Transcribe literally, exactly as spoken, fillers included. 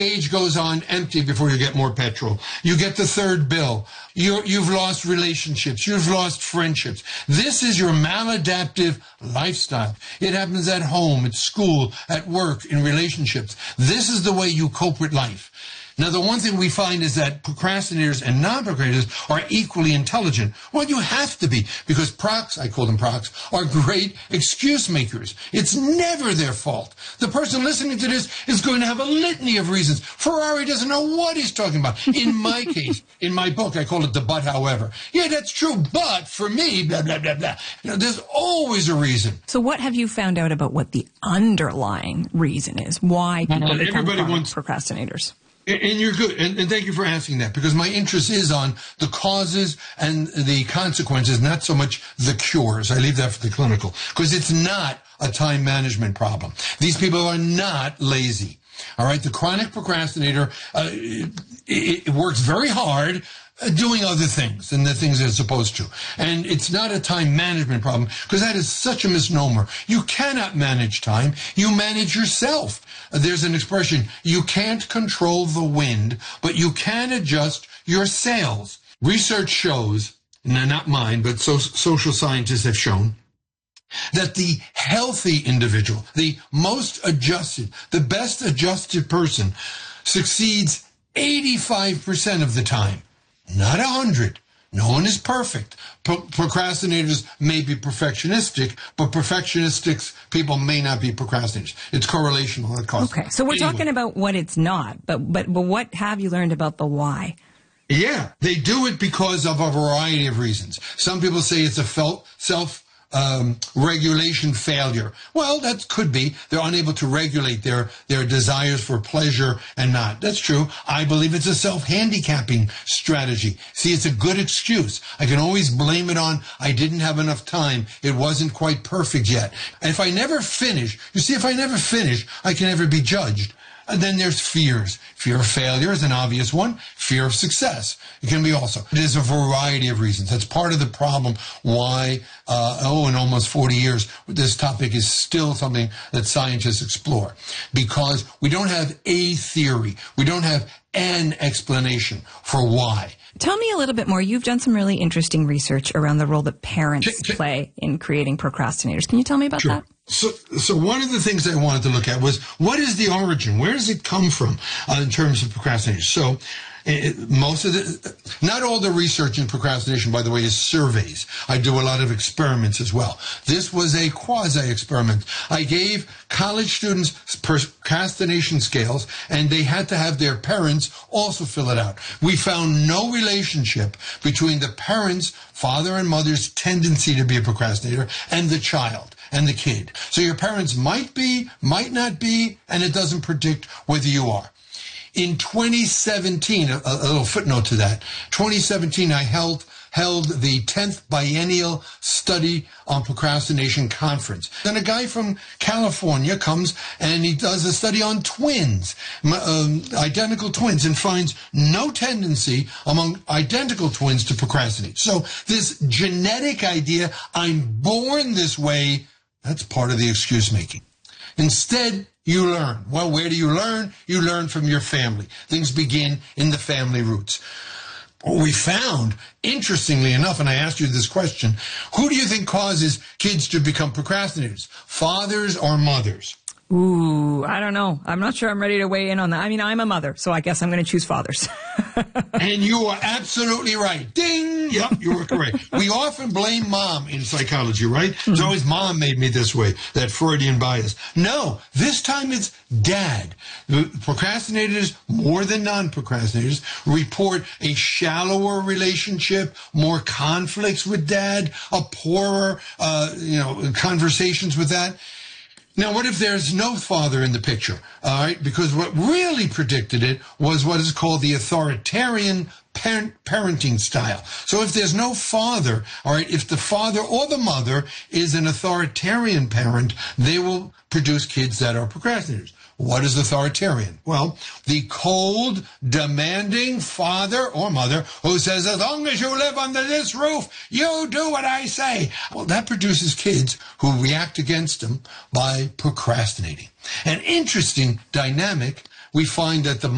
Age goes on empty before you get more petrol. You get the third bill. You're, you've lost relationships. You've lost friendships. This is your maladaptive lifestyle. It happens at home, at school, at work, in relationships. This is the way you cope with life. Now, the one thing we find is that procrastinators and non-procrastinators are equally intelligent. Well, you have to be, because procs, I call them procs, are great excuse makers. It's never their fault. The person listening to this is going to have a litany of reasons. Ferrari doesn't know what he's talking about. In my case, in my book, I call it the but however. Yeah, that's true, but for me, blah, blah, blah, blah. You know, there's always a reason. So what have you found out about what the underlying reason is? Why people Well, become everybody chronic wants- procrastinators? And you're good. And, and thank you for asking that, because my interest is on the causes and the consequences, not so much the cures. I leave that for the clinical, because it's not a time management problem. These people are not lazy. All right. The chronic procrastinator, uh, it, it works very hard doing other things than the things they're supposed to. And it's not a time management problem, because that is such a misnomer. You cannot manage time. You manage yourself. There's an expression, you can't control the wind, but you can adjust your sails. Research shows, now not mine, but so, social scientists have shown, that the healthy individual, the most adjusted, the best adjusted person succeeds eighty-five percent of the time. Not one hundred. No one is perfect. Pro- procrastinators may be perfectionistic, but perfectionistic people may not be procrastinators. It's correlational. It causes. Okay, so we're Anyway. talking about what it's not, but, but but what have you learned about the why? Yeah, they do it because of a variety of reasons. Some people say it's a felt self um, regulation failure. Well, that could be. They're unable to regulate their, their desires for pleasure and not. That's true. I believe it's a self-handicapping strategy. See, it's a good excuse. I can always blame it on, I didn't have enough time. It wasn't quite perfect yet. And if I never finish, you see, if I never finish, I can never be judged. And then there's fears. Fear of failure is an obvious one. Fear of success. It can be also. There's a variety of reasons. That's part of the problem why, uh, oh, in almost forty years, this topic is still something that scientists explore. Because we don't have a theory. We don't have an explanation for why. Tell me a little bit more. You've done some really interesting research around the role that parents Can- can- play in creating procrastinators. Can you tell me about Sure. that? So, so one of the things I wanted to look at was, what is the origin? Where does it come from uh, in terms of procrastination? So, it, most of the, not all the research in procrastination, by the way, is surveys. I do a lot of experiments as well. This was a quasi-experiment. I gave college students procrastination scales, and they had to have their parents also fill it out. We found no relationship between the parents, father and mother's tendency to be a procrastinator, and the child and the kid. So your parents might be, might not be, and it doesn't predict whether you are. In twenty seventeen, a, a little footnote to that, twenty seventeen, I held held the tenth Biennial Study on Procrastination Conference. Then a guy from California comes and he does a study on twins, um, identical twins, and finds no tendency among identical twins to procrastinate. So this genetic idea, I'm born this way, that's part of the excuse making. Instead, you learn. Well, where do you learn? You learn from your family. Things begin in the family roots. What we found, interestingly enough, and I asked you this question, who do you think causes kids to become procrastinators? Fathers or mothers? Ooh, I don't know. I'm not sure I'm ready to weigh in on that. I mean, I'm a mother, so I guess I'm going to choose fathers. And you are absolutely right. Ding! Yep, you were correct. We often blame mom in psychology, right? Mm-hmm. It's always mom made me this way, that Freudian bias. No, this time it's dad. Procrastinators, more than non-procrastinators, report a shallower relationship, more conflicts with dad, a poorer, uh, you know, conversations with that. Now, what if there's no father in the picture? All right, because what really predicted it was what is called the authoritarian parent, parenting style. So if there's no father, all right, if the father or the mother is an authoritarian parent, they will produce kids that are procrastinators. What is authoritarian? Well, the cold, demanding father or mother who says, as long as you live under this roof, you do what I say. Well, that produces kids who react against them by procrastinating. An interesting dynamic, we find that the